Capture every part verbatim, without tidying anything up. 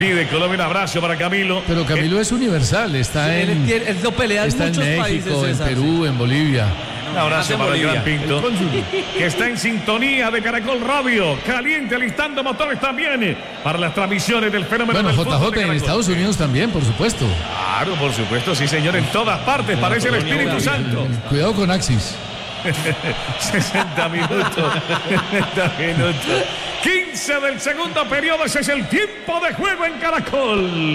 Pide Colombia un abrazo para Camilo. Pero Camilo eh, es universal, está sí, en, él, él, él lo pelea en está muchos en México, países, en Perú, en Bolivia. Un abrazo para Bolivia. Iván Pinto, que está en sintonía de Caracol Radio, caliente, alistando motores también para las transmisiones del fenómeno Bueno, del J fútbol J de en Caracol. Estados Unidos también, por supuesto. Claro, por supuesto, sí señor, en todas partes, parece el Espíritu Santo. Cuidado con Axis. sesenta minutos, sesenta minutos. quince del segundo periodo, ese es el tiempo de juego en Caracol.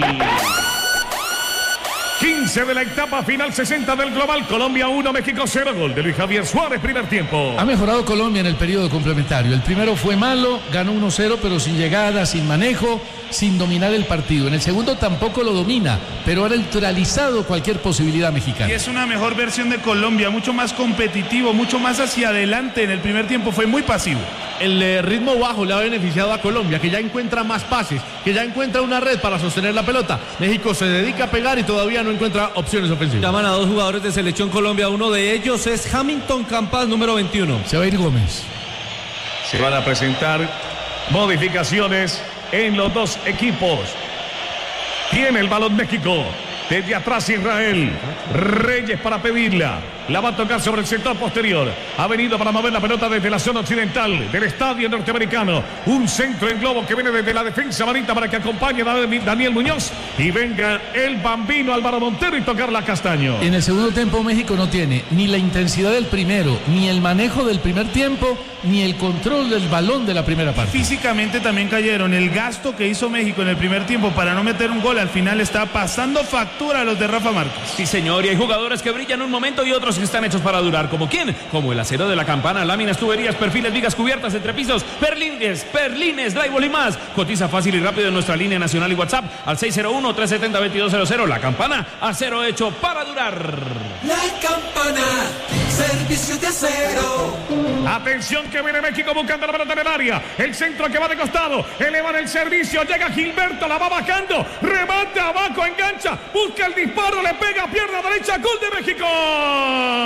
quince de la etapa final, sesenta del global. Colombia uno, México cero. Gol de Luis Javier Suárez, primer tiempo. Ha mejorado Colombia en el periodo complementario. El primero fue malo, ganó uno cero, pero sin llegada, sin manejo, sin dominar el partido. En el segundo tampoco lo domina, pero ha neutralizado cualquier posibilidad mexicana. Y es una mejor versión de Colombia, mucho más competitivo, mucho más hacia adelante. En el primer tiempo fue muy pasivo. El eh, ritmo bajo le ha beneficiado a Colombia, que ya encuentra más pases, que ya encuentra una red para sostener la pelota. México se dedica a pegar y todavía no encuentra opciones ofensivas. Llaman a dos jugadores de Selección Colombia, uno de ellos es Hamilton Campas, número veintiuno. Se va a ir Gómez. Se van a presentar modificaciones en los dos equipos. Tiene el balón México. Desde atrás Israel. Reyes para pedirla. La va a tocar sobre el sector posterior. Ha venido para mover la pelota desde la zona occidental del estadio norteamericano. Un centro en globo que viene desde la defensa marita para que acompañe a Daniel Muñoz. Y venga el bambino Álvaro Montero y tocarla a Castaño. En el segundo tiempo México no tiene ni la intensidad del primero, ni el manejo del primer tiempo, ni el control del balón de la primera parte. Físicamente también cayeron. El gasto que hizo México en el primer tiempo para no meter un gol al final está pasando factura a los de Rafa Márquez. Sí, señor, y hay jugadores que brillan un momento y otros que están hechos para durar. ¿Como quién? Como el acero de la campana, láminas, tuberías, perfiles, vigas cubiertas, entrepisos, perlines, perlines, drywall y más. Cotiza fácil y rápido en nuestra línea nacional y WhatsApp al seis cero uno, tres siete cero, dos dos cero cero. La campana, acero hecho para durar. La campana, servicio de acero. Atención que viene México buscando la pelota en el área. El centro que va de costado. Elevan el servicio. Llega Gilberto. La va bajando. Remate abajo. Engancha. Busca el disparo. Le pega. Pierna derecha. Gol de México.